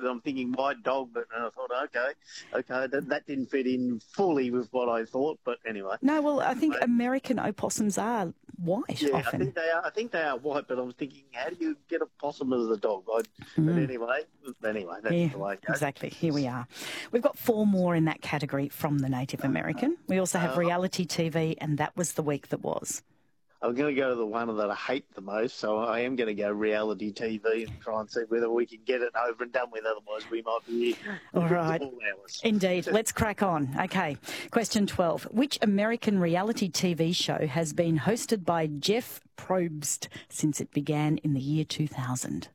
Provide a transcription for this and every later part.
I'm thinking white dog, but I thought, okay, that didn't fit in fully with what I thought. But anyway. No, well, I think American opossums are white often. I think they are white, but I'm thinking, how do you get a possum as a dog? But anyway, that's the way it goes. Exactly. Here we are. We've got 4 more in that category from the Native American. We also have reality TV, and that was the week that was. I'm going to go to the one that I hate the most, so I am going to go reality TV and try and see whether we can get it over and done with. Otherwise, we might be here. All right. Indeed. Let's crack on. Okay. Question 12. Which American reality TV show has been hosted by Jeff Probst since it began in the year 2000?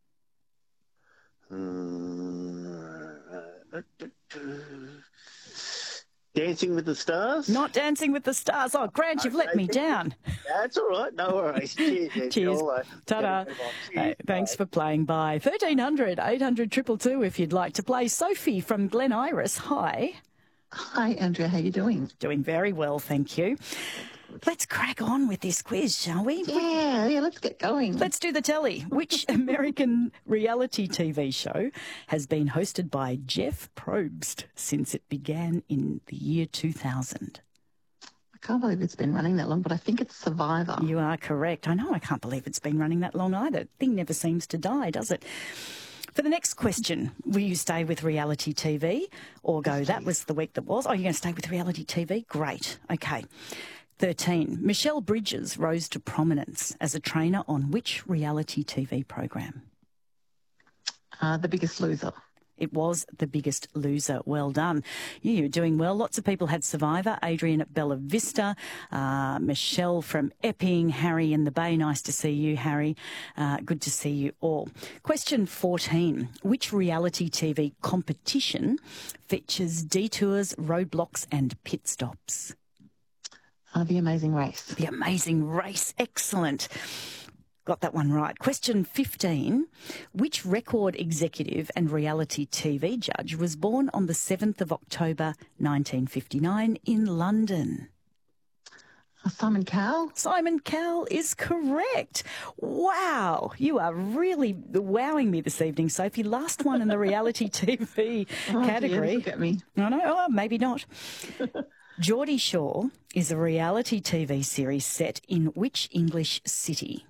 Dancing with the Stars? Not Dancing with the Stars. Oh, Grant, you've let me down. That's all right. No worries. Cheers. Cheers. Ta-da. Hey, thanks for playing. Bye. 1300 800 222 if you'd like to play. Sophie from Glen Iris. Hi. Hi, Andrea. How are you doing? Doing very well, thank you. Let's crack on with this quiz, shall we? Yeah, let's get going. Let's do the telly. Which American reality TV show has been hosted by Jeff Probst since it began in the year 2000? I can't believe it's been running that long, but I think it's Survivor. You are correct. I know, I can't believe it's been running that long either. Thing never seems to die, does it? For the next question, will you stay with reality TV or go, that was the week that was? Oh, you're going to stay with reality TV? Great. Okay. 13. Michelle Bridges rose to prominence as a trainer on which reality TV program? The Biggest Loser. It was The Biggest Loser. Well done. You're doing well. Lots of people had Survivor. Adrian at Bella Vista, Michelle from Epping, Harry in the Bay. Nice to see you, Harry. Good to see you all. Question 14. Which reality TV competition features detours, roadblocks and pit stops? The Amazing Race. The Amazing Race. Excellent. Got that one right. Question 15. Which record executive and reality TV judge was born on the 7th of October 1959 in London? Simon Cowell. Simon Cowell is correct. Wow. You are really wowing me this evening, Sophie. Last one in the reality TV category. Dear, look at me. I know. Oh, maybe not. Geordie Shore is a reality TV series set in which English city?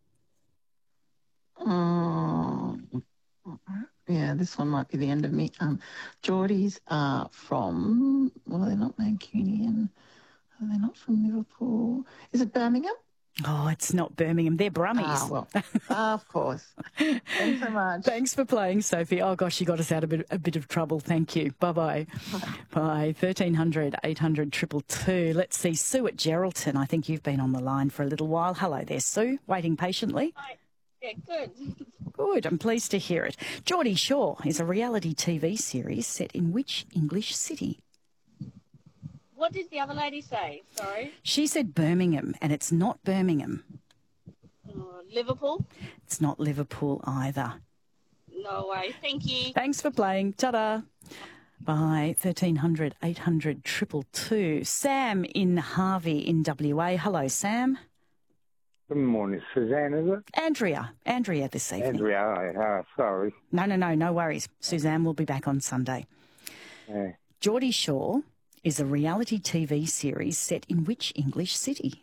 Yeah, this one might be the end of me. Geordies are from, well, they're not Mancunian. They're not from Liverpool. Is it Birmingham? Oh, it's not Birmingham. They're Brummies. Well, of course. Thanks so much. Thanks for playing, Sophie. Oh, gosh, you got us out of a bit of trouble. Thank you. Bye-bye. Bye. 1300 800 222. Let's see. Sue at Geraldton. I think you've been on the line for a little while. Hello there, Sue. Waiting patiently. Hi. Yeah, good. Good. I'm pleased to hear it. Geordie Shore is a reality TV series set in which English city? What did the other lady say? Sorry. She said Birmingham, and it's not Birmingham. Liverpool? It's not Liverpool either. No way. Thank you. Thanks for playing. Ta-da. Bye. 1300 800 222. Sam in Harvey in WA. Hello, Sam. Good morning, Suzanne, is it? Andrea this evening. Andrea, sorry. No worries. Suzanne will be back on Sunday. Yeah. Geordie Shore is a reality TV series set in which English city?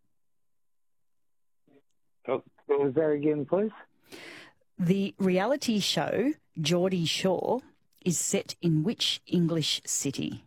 What was that again, please? The reality show, Geordie Shore, is set in which English city?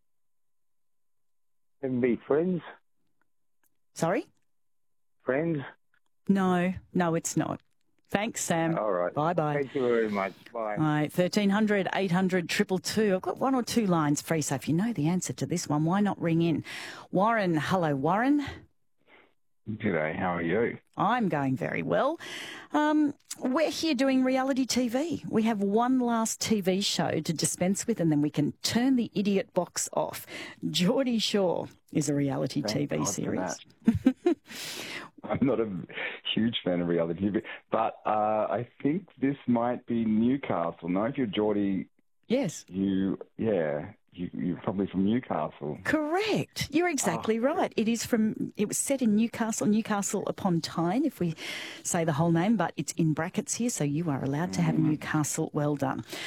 It'd be Friends. Sorry? Friends? No, it's not. Thanks, Sam. All right. Bye-bye. Thank you very much. Bye. All right, 1300 800 222. I've got 1 or 2 lines free, so if you know the answer to this one, why not ring in? Warren, hello, Warren. G'day, how are you? I'm going very well. We're here doing reality TV. We have one last TV show to dispense with and then we can turn the idiot box off. Geordie Shore is a reality TV series. I'm not a huge fan of reality TV, but I think this might be Newcastle. No, if you're Geordie... Yes. You're probably from Newcastle. Correct. You're exactly right. It was set in Newcastle upon Tyne, if we say the whole name, but it's in brackets here, so you are allowed to have Newcastle. Well done.